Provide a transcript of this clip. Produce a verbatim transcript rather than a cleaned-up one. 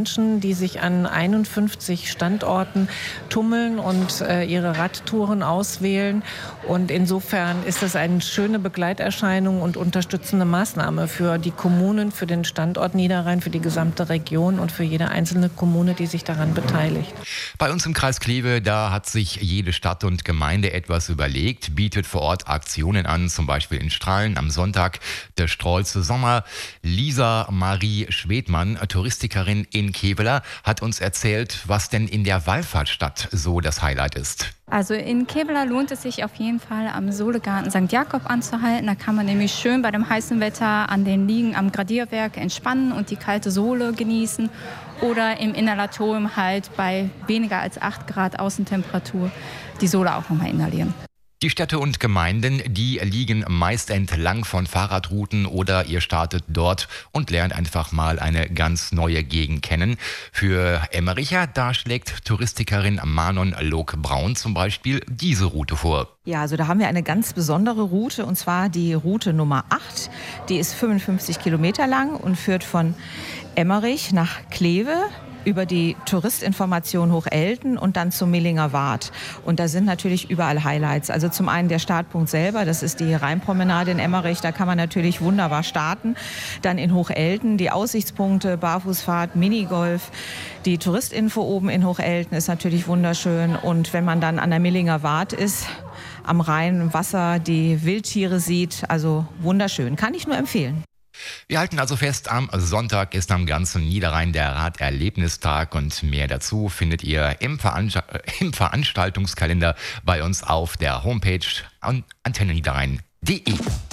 Menschen, die sich an einundfünfzig Standorten tummeln und äh, ihre Radtouren auswählen. Und insofern ist das eine schöne Begleiterscheinung und unterstützende Maßnahme für die Kommunen, für den Standort Niederrhein, für die gesamte Region und für jede einzelne Kommune, die sich daran beteiligt. Bei uns im Kreis Kleve, da hat sich jede Stadt und Gemeinde etwas überlegt, bietet vor Ort Aktionen an, zum Beispiel in Strahlen am Sonntag der Strolze Sommer. Lisa Marie Schwedmann, Touristikerin in Kevela, hat uns erzählt, was denn in der Wallfahrtsstadt so das Highlight ist. Also in Kevela lohnt es sich auf jeden Fall, am Sohlegarten Sankt Jakob anzuhalten. Da kann man nämlich schön bei dem heißen Wetter an den Liegen am Gradierwerk entspannen und die kalte Sohle genießen. Oder im Inhalatorium halt bei weniger als acht Grad Außentemperatur die Sohle auch nochmal inhalieren. Die Städte und Gemeinden, die liegen meist entlang von Fahrradrouten oder ihr startet dort und lernt einfach mal eine ganz neue Gegend kennen. Für Emmericher, da schlägt Touristikerin Manon Log-Braun zum Beispiel diese Route vor. Ja, also da haben wir eine ganz besondere Route, und zwar die Route Nummer acht. Die ist fünfundfünfzig Kilometer lang und führt von Emmerich nach Kleve über die Touristinformation Hochelten und dann zum Millinger Wart. Und da sind natürlich überall Highlights. Also zum einen der Startpunkt selber, das ist die Rheinpromenade in Emmerich, da kann man natürlich wunderbar starten. Dann in Hochelten die Aussichtspunkte, Barfußfahrt, Minigolf. Die Touristinfo oben in Hochelten ist natürlich wunderschön. Und wenn man dann an der Millinger Wart ist, am Rhein im Wasser, die Wildtiere sieht, also wunderschön. Kann ich nur empfehlen. Wir halten also fest, am Sonntag ist am ganzen Niederrhein der Raderlebnistag und mehr dazu findet ihr im, Veranst- im Veranstaltungskalender bei uns auf der Homepage antenne niederrhein punkt de.